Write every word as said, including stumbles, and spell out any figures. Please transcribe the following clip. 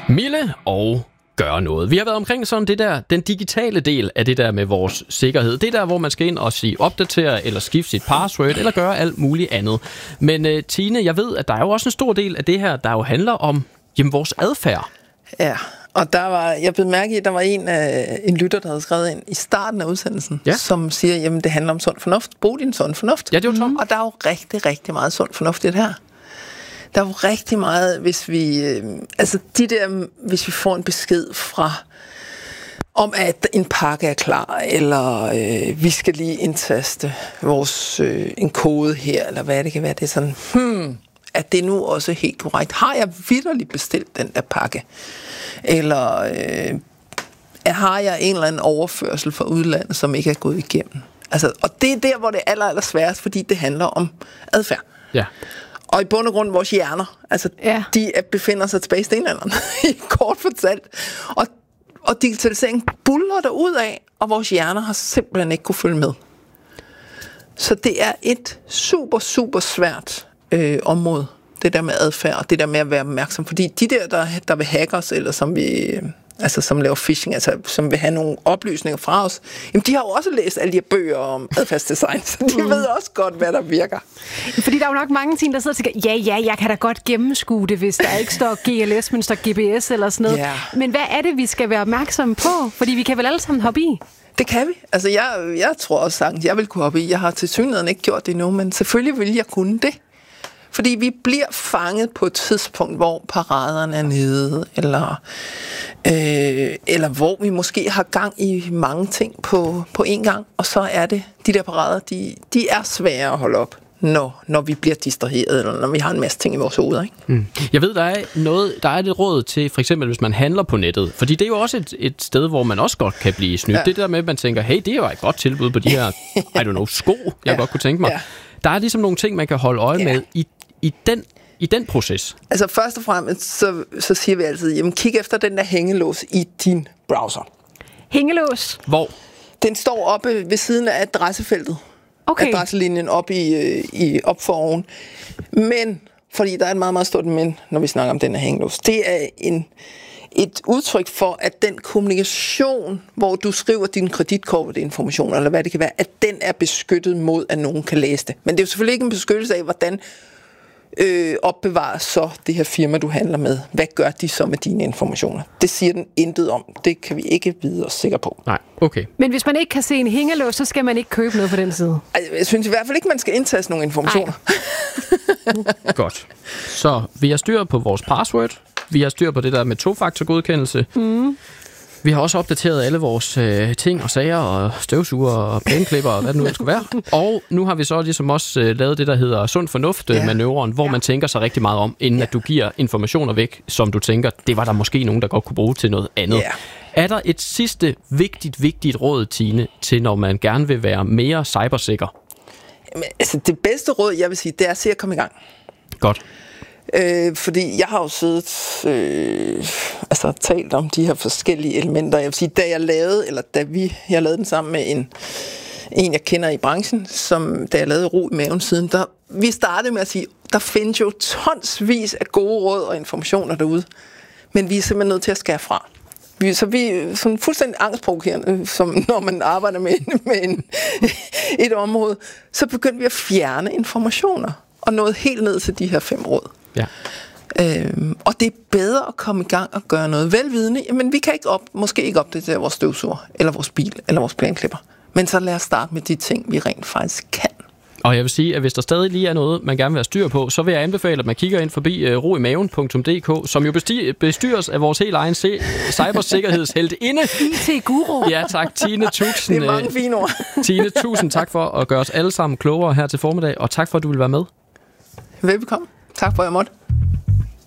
Mille og gøre noget. Vi har været omkring sådan det der, den digitale del af det der med vores sikkerhed. Det der, hvor man skal ind og sige opdatere, eller skifte sit password, eller gøre alt muligt andet. Men uh, Tine, jeg ved, at der er jo også en stor del af det her, der jo handler om jamen, vores adfærd. Ja, og der var, jeg blev mærke i, at der var en, uh, en lytter, der havde skrevet ind i starten af udsendelsen, ja. som siger, jamen det handler om sund fornuft. Brug din sund fornuft. Ja, det er jo Tom. Og der er jo rigtig, rigtig meget sund fornuft i det her. Der er jo rigtig meget, hvis vi, øh, altså de der, hvis vi får en besked fra, om at en pakke er klar, eller øh, vi skal lige indtaste vores, øh, en kode her, eller hvad det kan være, det er sådan, hmm, er det nu også helt korrekt? Har jeg vitterligt bestilt den der pakke? Eller øh, har jeg en eller anden overførsel fra udlandet, som ikke er gået igennem? Altså, og det er der, hvor det er aller, aller sværest, fordi det handler om adfærd. Ja. Og i bund og grund vores hjerner, altså ja. de befinder sig tilbage i stenalderen, kort fortalt. Og, og digitaliseringen buller der ud af, og vores hjerner har simpelthen ikke kunne følge med. Så det er et super, super svært øh, område, det der med adfærd, og det der med at være opmærksom. Fordi de der, der, der vil hacke os, eller som vi... altså som laver phishing, altså som vil have nogle oplysninger fra os, jamen de har jo også læst alle de her bøger om adfærdsdesign, så de mm. ved også godt, hvad der virker. Fordi der er jo nok mange ting, der sidder og tænker, ja, ja, jeg kan da godt gennemskue det, hvis der ikke står G L S, men står G P S eller sådan noget. Yeah. Men hvad er det, vi skal være opmærksomme på? Fordi vi kan vel alle sammen hoppe i? Det kan vi. Altså jeg, jeg tror også sagtens, jeg vil kunne hoppe i. Jeg har til synligheden ikke gjort det endnu, men selvfølgelig vil jeg kunne det. Fordi vi bliver fanget på et tidspunkt, hvor paraderne er nede, eller, øh, eller hvor vi måske har gang i mange ting på, på én gang, og så er det, de der parader, de, de er svære at holde op, når, når vi bliver distraheret, eller når vi har en masse ting i vores hoveder. Ikke? Mm. Jeg ved, der er noget, der er et råd til, for eksempel hvis man handler på nettet, fordi det er jo også et, et sted, hvor man også godt kan blive snydt. Ja. Det der med, at man tænker, hey, det er jo et godt tilbud på de her, I don't know, sko, jeg ja. godt kunne tænke mig. Ja. Der er ligesom nogle ting, man kan holde øje ja. med i I den, i den proces? Altså først og fremmest, så, så siger vi altid, jamen kig efter den der hængelås i din browser. Hængelås? Hvor? Den står oppe ved siden af adressefeltet. Okay. Adresselinjen op i, i op for oven. Men, fordi der er et meget, meget stort men, når vi snakker om den her hængelås, det er en, et udtryk for, at den kommunikation, hvor du skriver din kreditkortinformation, eller hvad det kan være, at den er beskyttet mod, at nogen kan læse det. Men det er jo selvfølgelig ikke en beskyttelse af, hvordan Øh, opbevarer så det her firma, du handler med. Hvad gør de så med dine informationer? Det siger den intet om. Det kan vi ikke vide os sikre på. Nej, okay. Men hvis man ikke kan se en hængelås, så skal man ikke købe noget på den side? Altså, jeg synes i hvert fald ikke, man skal indtaste nogle informationer. Godt. Så vi har styr på vores password. Vi har styr på det der med tofaktorgodkendelse. Mm. Vi har også opdateret alle vores øh, ting og sager og støvsuger og plæneklipper og hvad det nu skulle være. Og nu har vi så ligesom også øh, lavet det, der hedder sund fornuft-manøvren, ja. hvor ja. man tænker sig rigtig meget om, inden ja. at du giver informationer væk, som du tænker, det var der måske nogen, der godt kunne bruge til noget andet. Ja. Er der et sidste vigtigt, vigtigt råd, Tine, til når man gerne vil være mere cybersikker? Jamen, altså, det bedste råd, jeg vil sige, det er at se at komme i gang. Godt. Øh, fordi jeg har jo siddet øh, altså talt om de her forskellige elementer. Jeg vil sige, da jeg lavede, eller da vi, jeg lavede den sammen med en, en jeg kender i branchen, som da jeg lavede Ro i maven siden, der, vi startede med at sige, der findes jo tonsvis af gode råd og informationer derude, men vi er simpelthen nødt til at skære fra. Vi, så vi er sådan fuldstændig angstprovokerende, som når man arbejder med, med en, et område, så begyndte vi at fjerne informationer og nåede helt ned til de her fem råd. Ja. Øhm, og det er bedre at komme i gang og gøre noget velvidende. Jamen vi kan ikke op, måske ikke opdatere vores støvsuger, eller vores bil, eller vores plæneklipper. Men så lad os starte med de ting, vi rent faktisk kan. Og jeg vil sige, at hvis der stadig lige er noget, man gerne vil have styr på, så vil jeg anbefale, at man kigger ind forbi uh, roimaven punktum d k, som jo bestyres af vores helt egen se- cybersikkerhedsheltinde. I T-guru. Ja, tak. Tine, tusind. Det er mange fine ord. Tine, tusind tak for at gøre os alle sammen klogere her til formiddag, og tak for, at du vil være med. Velbekomme. Tak for, at jeg måtte.